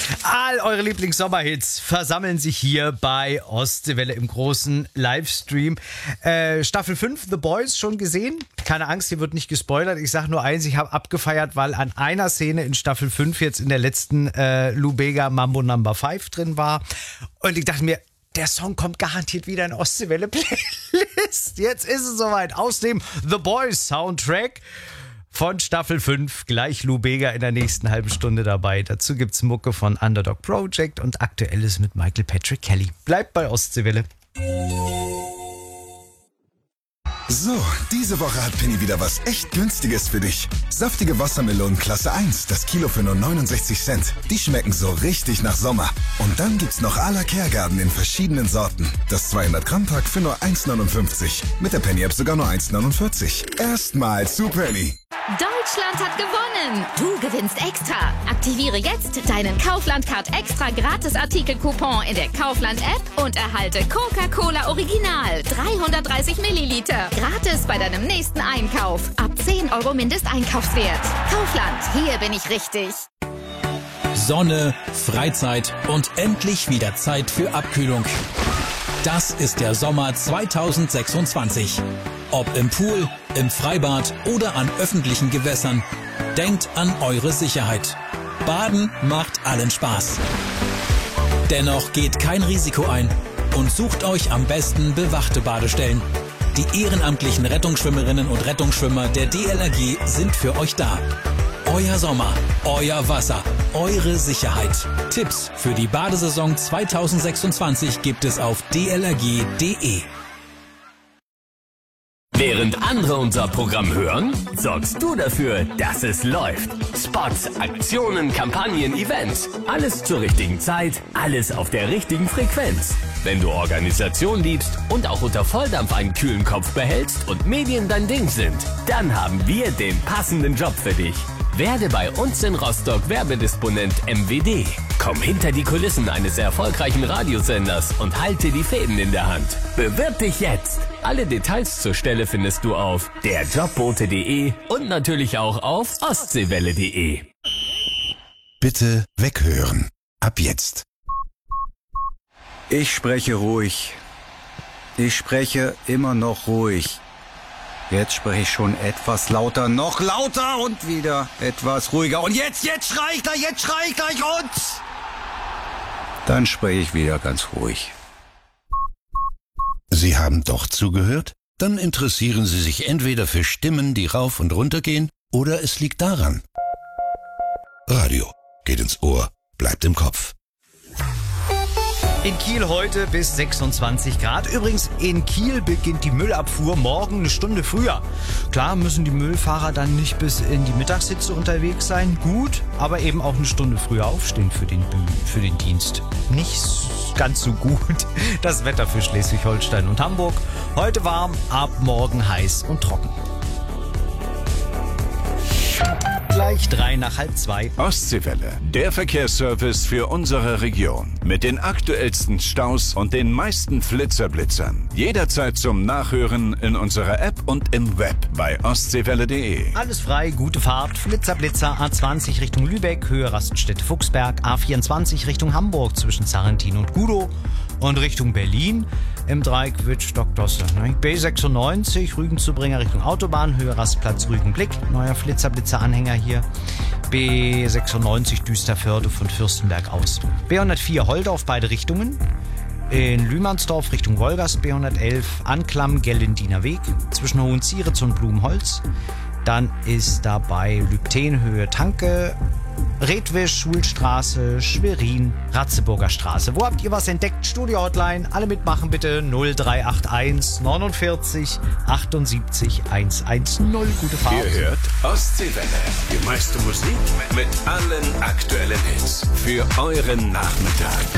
All eure Lieblings-Sommerhits versammeln sich hier bei Ostseewelle im großen Livestream. Staffel 5, The Boys, schon gesehen? Keine Angst, hier wird nicht gespoilert. Ich sage nur eins, ich habe abgefeiert, weil an einer Szene in Staffel 5 jetzt in der letzten Lou Bega Mambo No. 5 drin war. Und ich dachte mir, der Song kommt garantiert wieder in Ostseewelle-Playlist. Jetzt ist es soweit. Aus dem The Boys Soundtrack von Staffel 5. Gleich Lou Bega in der nächsten halben Stunde dabei. Dazu gibt's Mucke von Underdog Project und Aktuelles mit Michael Patrick Kelly. Bleibt bei Ostseewelle. So, diese Woche hat Penny wieder was echt Günstiges für dich. Saftige Wassermelonen Klasse 1, das Kilo für nur 69 Cent. Die schmecken so richtig nach Sommer. Und dann gibt's noch à la Kergarten in verschiedenen Sorten. Das 200-Gramm-Pack für nur 1,59. Mit der Penny-App sogar nur 1,49. Erstmal zu Penny. Deutschland hat gewonnen! Du gewinnst extra! Aktiviere jetzt deinen Kaufland-Card extra Gratis-Artikel-Coupon in der Kaufland-App und erhalte Coca-Cola Original 330 Milliliter gratis bei deinem nächsten Einkauf. Ab 10 € Mindesteinkaufswert. Kaufland, hier bin ich richtig. Sonne, Freizeit und endlich wieder Zeit für Abkühlung. Das ist der Sommer 2026. Ob im Pool, im Freibad oder an öffentlichen Gewässern, denkt an eure Sicherheit. Baden macht allen Spaß. Dennoch geht kein Risiko ein und sucht euch am besten bewachte Badestellen. Die ehrenamtlichen Rettungsschwimmerinnen und Rettungsschwimmer der DLRG sind für euch da. Euer Sommer, euer Wasser, eure Sicherheit. Tipps für die Badesaison 2026 gibt es auf dlrg.de. Während andere unser Programm hören, sorgst du dafür, dass es läuft. Spots, Aktionen, Kampagnen, Events. Alles zur richtigen Zeit, alles auf der richtigen Frequenz. Wenn du Organisation liebst und auch unter Volldampf einen kühlen Kopf behältst und Medien dein Ding sind, dann haben wir den passenden Job für dich. Werde bei uns in Rostock Werbedisponent MWD. Komm hinter die Kulissen eines erfolgreichen Radiosenders und halte die Fäden in der Hand. Bewirb dich jetzt! Alle Details zur Stelle findest du auf derjobbote.de und natürlich auch auf ostseewelle.de. Bitte weghören. Ab jetzt. Ich spreche ruhig. Ich spreche immer noch ruhig. Jetzt spreche ich schon etwas lauter, noch lauter und wieder etwas ruhiger. Und jetzt schrei ich gleich und... Dann spreche ich wieder ganz ruhig. Sie haben doch zugehört? Dann interessieren Sie sich entweder für Stimmen, die rauf und runter gehen, oder es liegt daran. Radio geht ins Ohr, bleibt im Kopf. In Kiel heute bis 26 Grad. Übrigens, in Kiel beginnt die Müllabfuhr morgen eine Stunde früher. Klar müssen die Müllfahrer dann nicht bis in die Mittagshitze unterwegs sein. Gut, aber eben auch eine Stunde früher aufstehen für den Dienst. Nicht ganz so gut. Das Wetter für Schleswig-Holstein und Hamburg. Heute warm, ab morgen heiß und trocken. Gleich 1:03. Ostseewelle, der Verkehrsservice für unsere Region. Mit den aktuellsten Staus und den meisten Flitzerblitzern. Jederzeit zum Nachhören in unserer App und im Web bei ostseewelle.de. Alles frei, gute Fahrt. Flitzer, A20 Richtung Lübeck, Höhe Raststätte Fuchsberg, A24 Richtung Hamburg zwischen Sarrentin und Gudow und Richtung Berlin im Dreieck Wittstock-Doster. B96 Rügen-Zubringer Richtung Autobahn, Höhe Rastplatz Rügenblick, neuer Flitzer-Anhänger hier. B96 Düsterförde von Fürstenberg aus. B104 Holdorf beide Richtungen. In Lühmannsdorf Richtung Wolgast B111 Anklam Gellendiner Weg zwischen Hohenzieritz und Blumenholz. Dann ist dabei Lübten Höhe Tanke, Redwisch, Schulstraße, Schwerin, Ratzeburger Straße. Wo habt ihr was entdeckt? Studio-Hotline. Alle mitmachen bitte. 0381 49 78 110. Gute Fahrt. Ihr hört Ostseewelle. Die meiste Musik mit allen aktuellen Hits. Für euren Nachmittag.